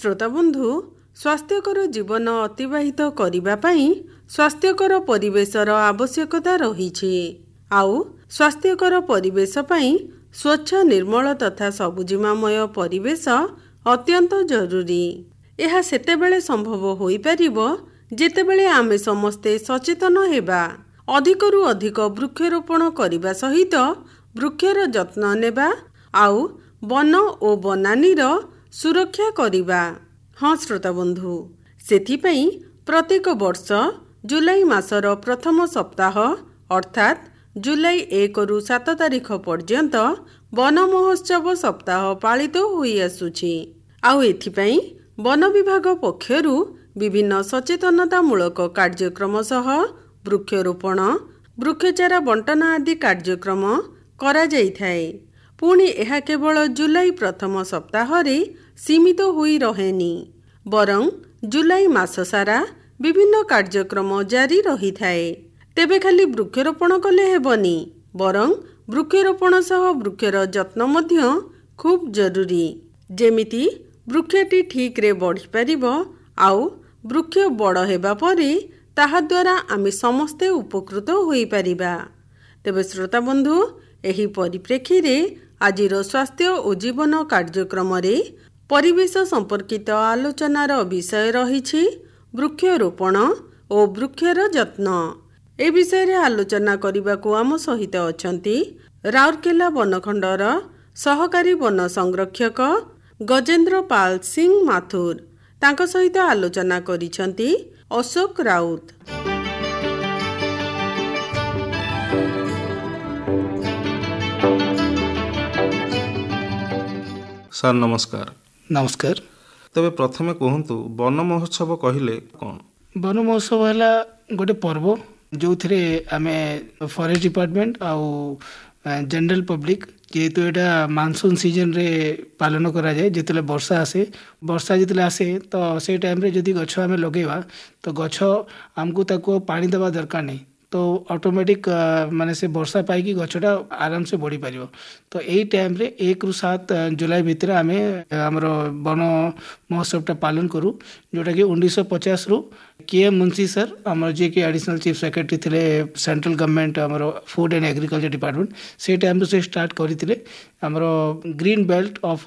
श्रोता बंधु स्वास्थ्यकर जीवन अतिबाहित करने पाई स्वास्थ्यकर परिवेशर आवश्यकता रही आउ स्वास्थ्यकर परिवेश पाई स्वच्छ निर्मल तथा सबुजिमामय परिवेश अत्यंत जरूरी। यह सेतेबेले संभव होई परिबो जेतेबेले आमे समस्ते सचेतन हेबा, अधिकरु अधिक वृक्षरोपण करिबा सहित वृक्षर जत्न नेबा आउ वन ओ बनानीर सुरक्षा करिबा। हाँ श्रोता बंधु, सेथिपई प्रत्येक वर्ष जुलाई मासर प्रथम सप्ताह अर्थात जुलाई 1 रु 7 तारिख पर्यंत वन महोत्सव सप्ताह पालित होई आसुछि। आउ एथिपई वन विभाग पक्षरु विभिन्न सचेतनतामूलक कार्यक्रम सह वृक्षरोपण, वृक्षचारा बंटन आदि कार्यक्रम करा जाइथाए। पुणी यह केवल जुलाई प्रथम सप्ताह रे सीमित होई रहेनी, बरं जुलाई मास सारा विभिन्न कार्यक्रम जारी रही थाए। तेबे खाली वृक्षरोपण कले हेबनी, बरं वृक्षरोपण सह वृक्षर जत्न मध्य खूब जरूरी, जेमिति वृक्षटी ठीक रे बढ़ी पारिबो आउ वृक्ष बड़ हेबा परे ताहा द्वारा आमे समस्ते उपकृत होई पारिबा। तेबे श्रोता बंधु, एही परिप्रेक्षी रे आजिर स्वास्थ्य और जीवन कार्यक्रम रे परिवेश संपर्कित आलोचनार विषय रही वृक्षरोपण और वृक्षर जत्न। ए विषय रे आलोचना करने को आम सहित अछंती राउरकेला वनखंडर सहकारी वन संरक्षक गजेंद्र पाल सिंह माथुर। तांको सहित आलोचना करिसंती अशोक राउत। सर नमस्कार। नमस्कार। तबे प्रथमे कहंतु वन महोत्सव कहिले कौन? वन महोत्सव है गोटे पर्व जो थे आमे फॉरेस्ट डिपार्टमेंट आउ जनरल पब्लिक जेहेतु यहाँ मानसून सीजन रे पालन करा जाए। जिते वर्षा आसे, वर्षा जिते आसे तो से टाइम रे जदि गछ आमे लगेवा तो गछ आमको ताको पानी देवा दरकार नहीं, तो ऑटोमेटिक माने से वर्षा पाई गछटा आराम से बढ़ी पारिबो। तो यही टाइम रे 1 रु 7 जुलाई भितर आमे हमर वन महोत्सवटा पालन करूँ, जोटा कि 1950 रु के मुंशी सर आमर जे कि एडिशनल चीफ सेक्रेटरी थिले सेंट्रल गवर्नमेंट आमर फूड एंड एग्रीकल्चर डिपार्टमेंट, से टाइम से स्टार्ट करथिले आमर ग्रीन बेल्ट ऑफ